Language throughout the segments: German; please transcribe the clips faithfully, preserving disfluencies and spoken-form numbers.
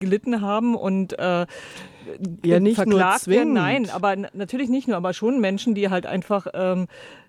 gelitten haben und äh, ja, nicht verklagt nur werden. Nein, aber n- natürlich nicht nur, aber schon Menschen, die halt einfach ähm,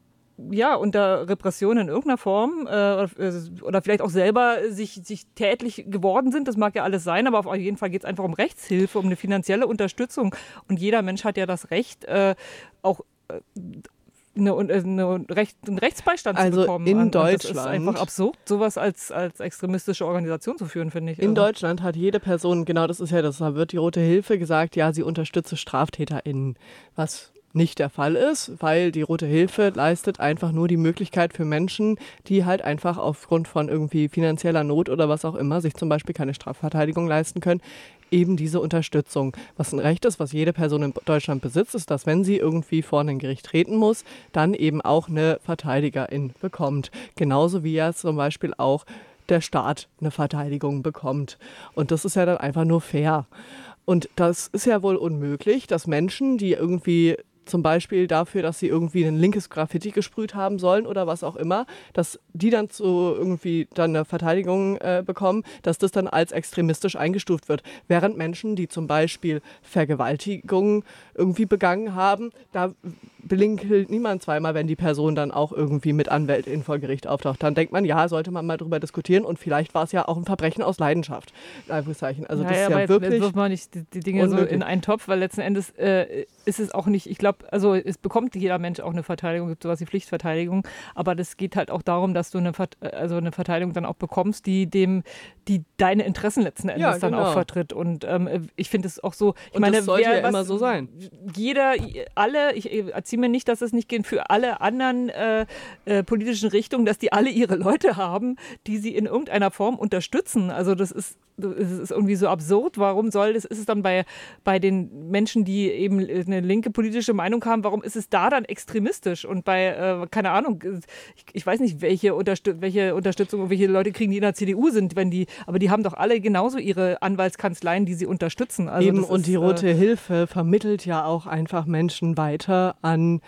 ja, unter Repression in irgendeiner Form äh, oder vielleicht auch selber sich, sich tätlich geworden sind. Das mag ja alles sein, aber auf jeden Fall geht es einfach um Rechtshilfe, um eine finanzielle Unterstützung. Und jeder Mensch hat ja das Recht, äh, auch äh, eine, eine Recht, einen Rechtsbeistand also zu bekommen. in Und Deutschland, das ist einfach absurd, sowas als, als extremistische Organisation zu führen, finde ich. In Also. Deutschland hat jede Person, genau das ist ja das, da wird die Rote Hilfe gesagt, ja, sie unterstütze StraftäterInnen, was nicht der Fall ist, weil die Rote Hilfe leistet einfach nur die Möglichkeit für Menschen, die halt einfach aufgrund von irgendwie finanzieller Not oder was auch immer sich zum Beispiel keine Strafverteidigung leisten können, eben diese Unterstützung. Was ein Recht ist, was jede Person in Deutschland besitzt, ist, dass wenn sie irgendwie vor ein Gericht treten muss, dann eben auch eine Verteidigerin bekommt. Genauso wie ja zum Beispiel auch der Staat eine Verteidigung bekommt. Und das ist ja dann einfach nur fair. Und das ist ja wohl unmöglich, dass Menschen, die irgendwie zum Beispiel dafür, dass sie irgendwie ein linkes Graffiti gesprüht haben sollen oder was auch immer, dass die dann zu irgendwie dann eine Verteidigung äh, bekommen, dass das dann als extremistisch eingestuft wird. Während Menschen, die zum Beispiel Vergewaltigungen irgendwie begangen haben, da blinkelt niemand zweimal, wenn die Person dann auch irgendwie mit Anwältin vor Gericht auftaucht. Dann denkt man, ja, sollte man mal drüber diskutieren und vielleicht war es ja auch ein Verbrechen aus Leidenschaft. In Anführungszeichen. Also ja, das ja, ist ja aber wirklich jetzt wirft man nicht die, die Dinge unmöglich. so in einen Topf, weil letzten Endes äh, ist es auch nicht, ich glaube, also es bekommt jeder Mensch auch eine Verteidigung, gibt sowas wie Pflichtverteidigung, aber das geht halt auch darum, dass du eine, also eine Verteidigung dann auch bekommst, die dem, die deine Interessen letzten Endes Ja, dann genau. auch vertritt. Und ähm, ich finde es auch so, ich Und meine, das sollte wer, ja was, immer so sein. Jeder, alle, ich erzähle mir nicht, dass es nicht geht für alle anderen äh, äh, politischen Richtungen, dass die alle ihre Leute haben, die sie in irgendeiner Form unterstützen. Also das ist es ist irgendwie so absurd. Warum soll das, ist es dann bei, bei den Menschen, die eben eine linke politische Meinung haben, warum ist es da dann extremistisch? Und bei, äh, keine Ahnung, ich, ich weiß nicht, welche, Unterstüt welche Unterstützung welche Leute kriegen, die in der C D U sind, wenn die, aber die haben doch alle genauso ihre Anwaltskanzleien, die sie unterstützen. Also Eben, das und ist, die Rote Hilfe vermittelt ja auch einfach Menschen weiter an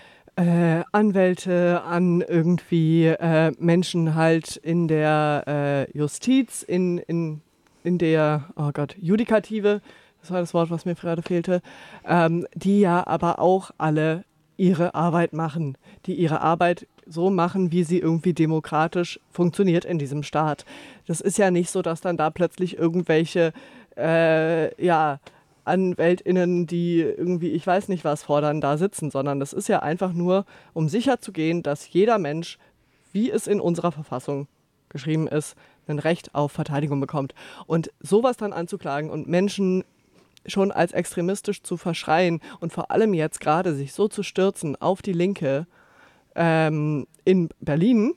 Äh, Anwälte, an irgendwie äh, Menschen halt in der äh, Justiz, in, in, in der, oh Gott, Judikative, das war das Wort, was mir gerade fehlte, ähm, die ja aber auch alle ihre Arbeit machen, die ihre Arbeit so machen, wie sie irgendwie demokratisch funktioniert in diesem Staat. Das ist ja nicht so, dass dann da plötzlich irgendwelche, äh, ja, AnwältInnen, die irgendwie, ich weiß nicht was fordern, da sitzen, sondern das ist ja einfach nur, um sicherzugehen, dass jeder Mensch, wie es in unserer Verfassung geschrieben ist, ein Recht auf Verteidigung bekommt. Und sowas dann anzuklagen und Menschen schon als extremistisch zu verschreien und vor allem jetzt gerade sich so zu stürzen auf die Linke ähm, in Berlin,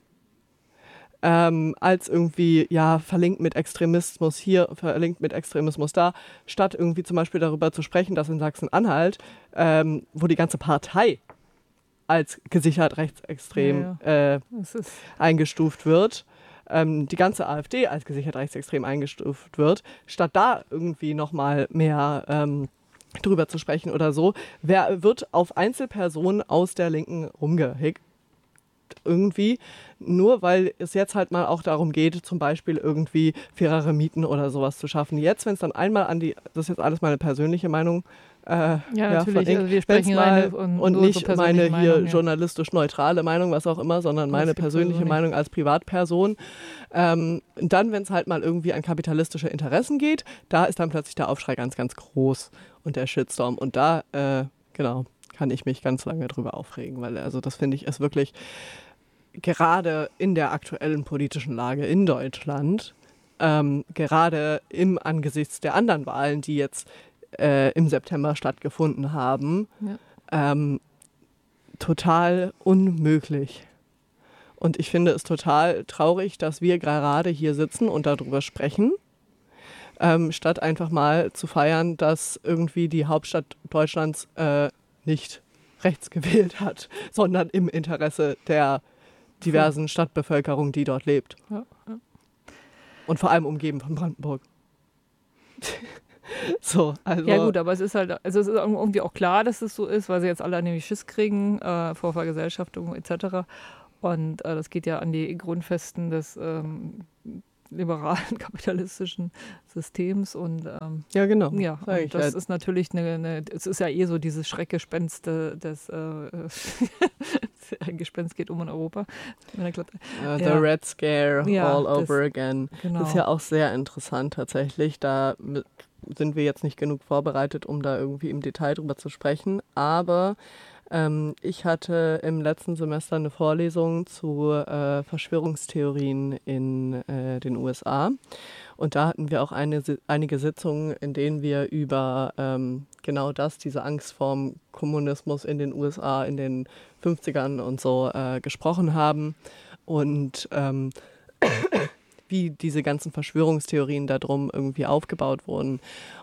Ähm, als irgendwie, ja, verlinkt mit Extremismus hier, verlinkt mit Extremismus da, statt irgendwie zum Beispiel darüber zu sprechen, dass in Sachsen-Anhalt, ähm, wo die ganze Partei als gesichert rechtsextrem Ja, ja. äh, Das ist eingestuft wird, ähm, die ganze AfD als gesichert rechtsextrem eingestuft wird, statt da irgendwie nochmal mehr ähm, drüber zu sprechen oder so, wer wird auf Einzelpersonen aus der Linken rumgehickt irgendwie, nur weil es jetzt halt mal auch darum geht, zum Beispiel irgendwie fairere Mieten oder sowas zu schaffen. Jetzt, wenn es dann einmal an die, das ist jetzt alles meine persönliche Meinung, äh, ja, ja, natürlich, verlinkt, also wir sprechen mal, reine und, und nur nicht so persönliche meine hier Meinung, ja. journalistisch neutrale Meinung, was auch immer, sondern Das meine gibt's persönliche sowieso nicht. Meinung als Privatperson. Ähm, dann, wenn es halt mal irgendwie an kapitalistische Interessen geht, da ist dann plötzlich der Aufschrei ganz, ganz groß und der Shitstorm. Und da, äh, genau, kann ich mich ganz lange drüber aufregen, weil also das finde ich ist wirklich gerade in der aktuellen politischen Lage in Deutschland, ähm, gerade im angesichts der anderen Wahlen, die jetzt äh, im September stattgefunden haben, Ja. ähm, total unmöglich. Und ich finde es total traurig, dass wir gerade hier sitzen und darüber sprechen, ähm, statt einfach mal zu feiern, dass irgendwie die Hauptstadt Deutschlands äh, nicht rechts gewählt hat, sondern im Interesse der diversen Stadtbevölkerung, die dort lebt. Ja, ja. Und vor allem umgeben von Brandenburg. so, also Ja gut, aber es ist halt, also es ist irgendwie auch klar, dass es so ist, weil sie jetzt alle nämlich Schiss kriegen äh, vor Vergesellschaftung et cetera. Und äh, das geht ja an die Grundfesten des, ähm, liberalen kapitalistischen Systems und ähm, ja, genau. Ja, Sag und ich das halt. ist natürlich eine, eine, es ist ja eh so dieses Schreckgespenst äh, des, äh, ein Gespenst geht um in Europa. Uh, the ja. Red Scare Ja, all das, over again. Genau. Das ist ja auch sehr interessant tatsächlich. Da sind wir jetzt nicht genug vorbereitet, um da irgendwie im Detail drüber zu sprechen. Aber ähm, ich hatte im letzten Semester eine Vorlesung zu äh, Verschwörungstheorien in äh, den U S A. Und da hatten wir auch eine, einige Sitzungen, in denen wir über ähm, genau das, diese Angst vorm Kommunismus in den U S A in den fünfzigern und so äh, gesprochen haben. Und ähm, wie diese ganzen Verschwörungstheorien darum irgendwie aufgebaut wurden.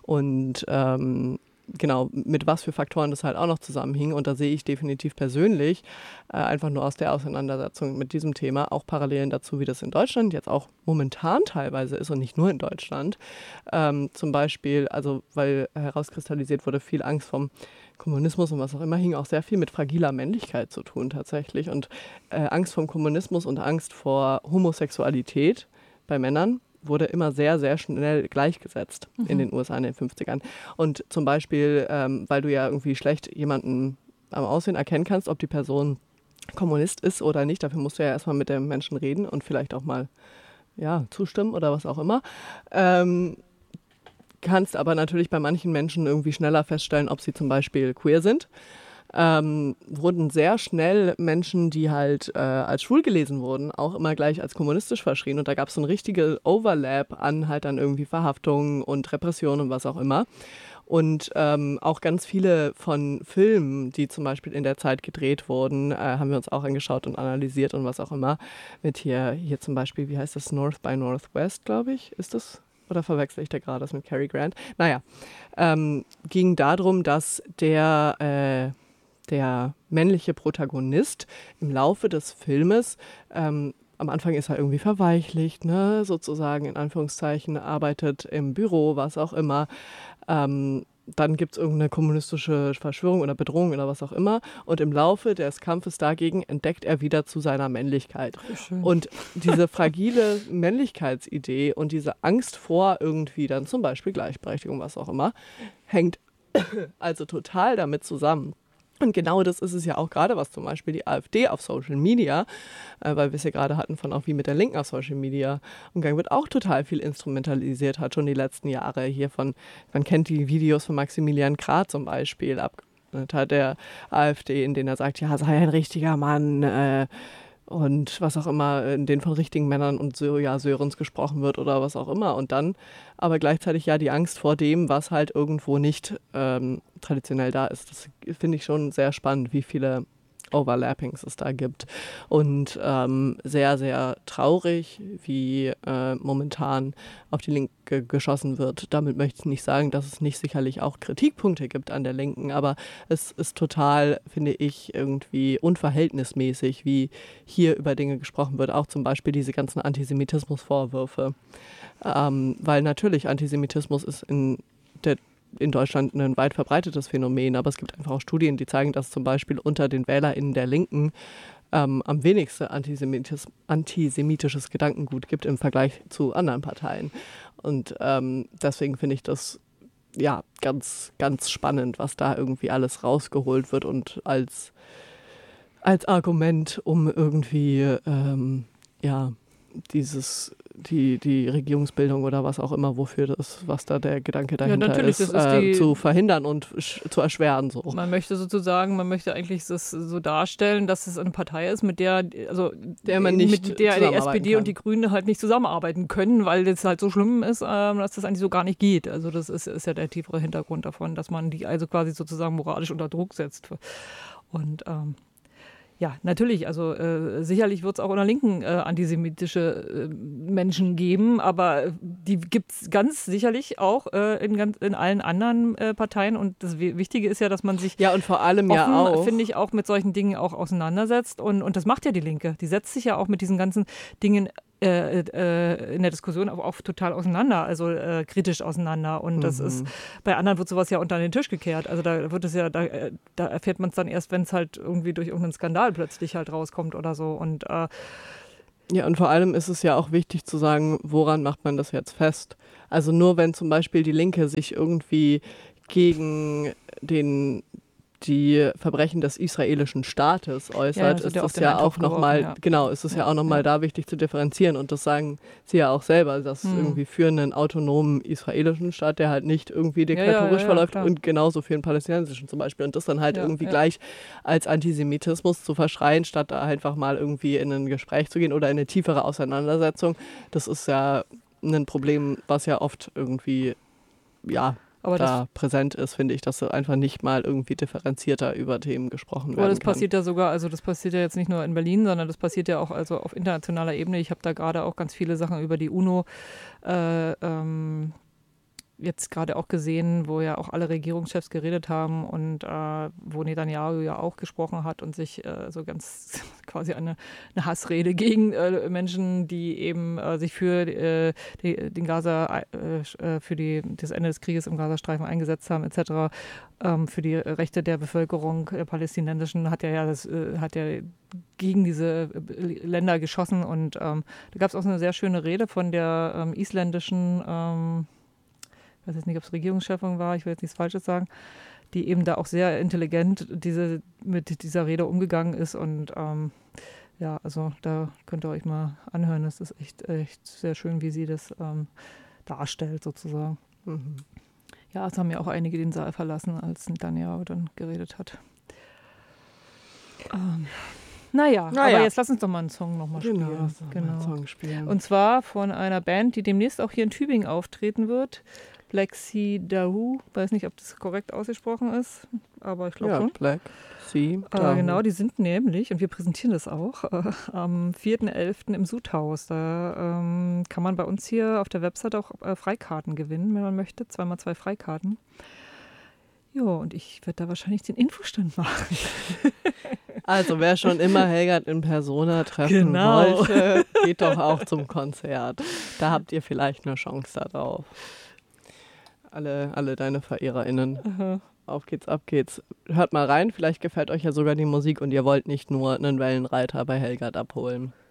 Und ähm, genau, mit was für Faktoren das halt auch noch zusammenhing. Und da sehe ich definitiv persönlich, äh, einfach nur aus der Auseinandersetzung mit diesem Thema, auch Parallelen dazu, wie das in Deutschland jetzt auch momentan teilweise ist und nicht nur in Deutschland. Ähm, zum Beispiel, also weil herauskristallisiert wurde, viel Angst vom Kommunismus und was auch immer, hing auch sehr viel mit fragiler Männlichkeit zu tun tatsächlich. Und äh, Angst vom Kommunismus und Angst vor Homosexualität bei Männern wurde immer sehr, sehr schnell gleichgesetzt mhm. in den U S A in den fünfzigern. Und zum Beispiel, ähm, weil du ja irgendwie schlecht jemanden am Aussehen erkennen kannst, ob die Person Kommunist ist oder nicht, dafür musst du ja erstmal mit dem Menschen reden und vielleicht auch mal ja, zustimmen oder was auch immer. Ähm, kannst aber natürlich bei manchen Menschen irgendwie schneller feststellen, ob sie zum Beispiel queer sind. Ähm, wurden sehr schnell Menschen, die halt äh, als schwul gelesen wurden, auch immer gleich als kommunistisch verschrien. Und da gab es so ein richtiges Overlap an halt dann irgendwie Verhaftungen und Repressionen und was auch immer. Und ähm, auch ganz viele von Filmen, die zum Beispiel in der Zeit gedreht wurden, äh, haben wir uns auch angeschaut und analysiert und was auch immer. Mit hier, hier zum Beispiel, wie heißt das, North by Northwest, glaube ich, ist das? Oder verwechsel ich da gerade das mit Cary Grant? Naja, ähm, ging darum, dass der... Äh, der männliche Protagonist im Laufe des Filmes, ähm, am Anfang ist er irgendwie verweichlicht, ne, sozusagen in Anführungszeichen, arbeitet im Büro, was auch immer. Ähm, dann gibt es irgendeine kommunistische Verschwörung oder Bedrohung oder was auch immer. Und im Laufe des Kampfes dagegen entdeckt er wieder zu seiner Männlichkeit. Und diese fragile Männlichkeitsidee und diese Angst vor irgendwie dann zum Beispiel Gleichberechtigung, was auch immer, hängt also total damit zusammen. Und genau das ist es ja auch gerade, was zum Beispiel die AfD auf Social Media, äh, weil wir es ja gerade hatten von auch wie mit der Linken auf Social Media umgegangen wird, auch total viel instrumentalisiert hat, schon die letzten Jahre. Hier von, man kennt die Videos von Maximilian Krah zum Beispiel, Abgeordneter der AfD, in denen er sagt, ja, sei ein richtiger Mann, äh, und was auch immer, in denen von richtigen Männern und so, ja, Sörens gesprochen wird oder was auch immer. Und dann aber gleichzeitig ja die Angst vor dem, was halt irgendwo nicht ähm, traditionell da ist. Das finde ich schon sehr spannend, wie viele Overlappings es da gibt. Und ähm, sehr, sehr traurig, wie äh, momentan auf die Linke geschossen wird. Damit möchte ich nicht sagen, dass es nicht sicherlich auch Kritikpunkte gibt an der Linken, aber es ist total, finde ich, irgendwie unverhältnismäßig, wie hier über Dinge gesprochen wird. Auch zum Beispiel diese ganzen Antisemitismusvorwürfe. Ähm, weil natürlich Antisemitismus ist in der in Deutschland ein weit verbreitetes Phänomen, aber es gibt einfach auch Studien, die zeigen, dass zum Beispiel unter den WählerInnen der Linken ähm, am wenigsten Antisemitis, antisemitisches Gedankengut gibt im Vergleich zu anderen Parteien. Und ähm, deswegen finde ich das ja ganz, ganz spannend, was da irgendwie alles rausgeholt wird und als, als Argument, um irgendwie ähm, ja dieses Die, die Regierungsbildung oder was auch immer, wofür das, was da der Gedanke dahinter ja, ist, ist äh, zu verhindern und sch- zu erschweren. So. Man möchte sozusagen, man möchte eigentlich das so darstellen, dass es eine Partei ist, mit der, also der man nicht mit der die S P D kann. Und die Grünen halt nicht zusammenarbeiten können, weil das halt so schlimm ist, äh, dass das eigentlich so gar nicht geht. Also das ist, ist ja der tiefere Hintergrund davon, dass man die also quasi sozusagen moralisch unter Druck setzt. Und ähm, ja, natürlich, also äh, sicherlich wird es auch in der Linken äh, antisemitische äh, Menschen geben, aber die gibt es ganz sicherlich auch äh, in, ganz, in allen anderen äh, Parteien und das Wichtige ist ja, dass man sich ja und vor allem offen, ja auch, finde ich, auch mit solchen Dingen auch auseinandersetzt und, und das macht ja die Linke. Die setzt sich ja auch mit diesen ganzen Dingen Äh, äh, in der Diskussion aber auch total auseinander, also äh, kritisch auseinander. Und das mhm. ist, bei anderen wird sowas ja unter den Tisch gekehrt. Also da wird es ja, da, da erfährt man es dann erst, wenn es halt irgendwie durch irgendeinen Skandal plötzlich halt rauskommt oder so. Und äh, Ja, und vor allem ist es ja auch wichtig zu sagen, woran macht man das jetzt fest? Also nur wenn zum Beispiel die Linke sich irgendwie gegen den, die Verbrechen des israelischen Staates äußert, Ja, das wird ist ja das auf den ja Eintopf auch nochmal, geworfen, ja. genau, ist es ja, Ja, auch nochmal ja. da wichtig zu differenzieren. Und das sagen sie ja auch selber, dass Hm. irgendwie für einen autonomen israelischen Staat, der halt nicht irgendwie ja, diktatorisch ja, verläuft klar. und genauso für einen palästinensischen zum Beispiel. Und das dann halt Ja, irgendwie ja. gleich als Antisemitismus zu verschreien, statt da einfach mal irgendwie in ein Gespräch zu gehen oder in eine tiefere Auseinandersetzung. Das ist ja ein Problem, was ja oft irgendwie, ja, Aber da das, präsent ist, finde ich, dass so einfach nicht mal irgendwie differenzierter über Themen gesprochen aber werden das kann. passiert ja sogar, also das passiert ja jetzt nicht nur in Berlin, sondern das passiert ja auch also auf internationaler Ebene. Ich habe da gerade auch ganz viele Sachen über die UNO äh, ähm, jetzt gerade auch gesehen, wo ja auch alle Regierungschefs geredet haben und äh, wo Netanyahu ja auch gesprochen hat und sich äh, so ganz quasi eine, eine Hassrede gegen äh, Menschen, die eben äh, sich für äh, die, den Gaza, äh, für die, das Ende des Krieges im Gazastreifen eingesetzt haben, et cetera, ähm, für die Rechte der Bevölkerung der palästinensischen, hat er ja das, äh, hat er gegen diese Länder geschossen und ähm, da gab es auch so eine sehr schöne Rede von der ähm, isländischen ähm, ich weiß jetzt nicht, ob es Regierungschefin war, ich will jetzt nichts Falsches sagen, die eben da auch sehr intelligent diese, mit dieser Rede umgegangen ist und ähm, ja, also da könnt ihr euch mal anhören, das ist echt, echt sehr schön, wie sie das ähm, darstellt sozusagen. Mhm. Ja, es haben ja auch einige den Saal verlassen, als Netanyahu dann geredet hat. Ähm, naja, Naja. aber jetzt lass uns doch mal einen Song nochmal Genau, spielen. so genau. Einen Song spielen. Und zwar von einer Band, die demnächst auch hier in Tübingen auftreten wird. Black Sea Dahoo. Weiß nicht, ob das korrekt ausgesprochen ist, aber ich glaube ja, schon. Black Sea Äh, genau, die sind nämlich, und wir präsentieren das auch, äh, am vierten elften im Sudhaus. Da ähm, kann man bei uns hier auf der Website auch äh, Freikarten gewinnen, wenn man möchte. Zweimal zwei Freikarten. Ja, und ich werde da wahrscheinlich den Infostand machen. Also wer schon immer Helgert in Persona treffen Genau. wollte, geht doch auch zum Konzert. Da habt ihr vielleicht eine Chance darauf. Alle, alle deine VerehrerInnen. Aha. Auf geht's, ab geht's. Hört mal rein, vielleicht gefällt euch ja sogar die Musik und ihr wollt nicht nur einen Wellenreiter bei Helgert abholen.